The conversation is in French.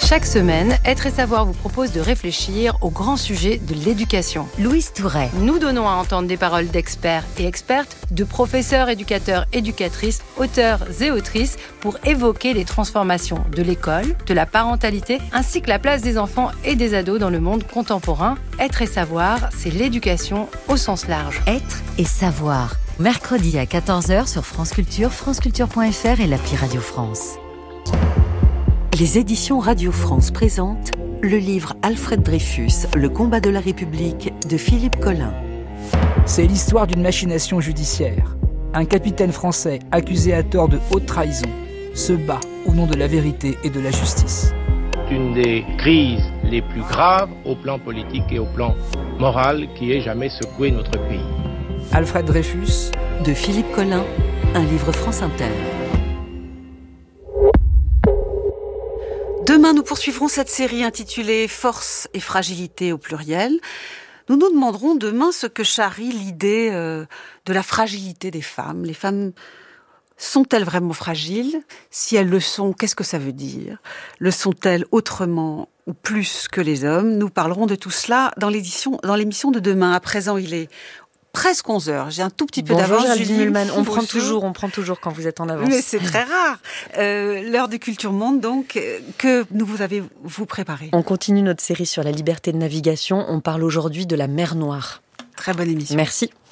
Chaque semaine, Être et Savoir vous propose de réfléchir au grand sujet de l'éducation. Louise Touret. Nous donnons à entendre des paroles d'experts et expertes, de professeurs, éducateurs, éducatrices, auteurs et autrices pour évoquer les transformations de l'école, de la parentalité, ainsi que la place des enfants et des ados dans le monde contemporain. Être et Savoir, c'est l'éducation au sens large. Être et Savoir. Mercredi à 14h sur France Culture, franceculture.fr et l'appli Radio France. Les éditions Radio France présentent le livre Alfred Dreyfus, Le combat de la République de Philippe Collin. C'est l'histoire d'une machination judiciaire. Un capitaine français accusé à tort de haute trahison se bat au nom de la vérité et de la justice. Une des crises les plus graves au plan politique et au plan moral qui ait jamais secoué notre pays. Alfred Dreyfus de Philippe Collin, un livre France Inter. Demain, nous poursuivrons cette série intitulée « Force et fragilité » au pluriel. Nous nous demanderons demain ce que charrie l'idée de la fragilité des femmes. Les femmes sont-elles vraiment fragiles ? Si elles le sont, qu'est-ce que ça veut dire ? Le sont-elles autrement ou plus que les hommes ? Nous parlerons de tout cela dans l'émission de demain. À présent, il est presque 11h. J'ai un tout petit peu d'avance. Julie Mulman. On prend toujours quand vous êtes en avance. Mais c'est très rare. L'heure de Culture Monde, donc, que vous avez préparé. On continue notre série sur la liberté de navigation. On parle aujourd'hui de la mer Noire. Très bonne émission. Merci.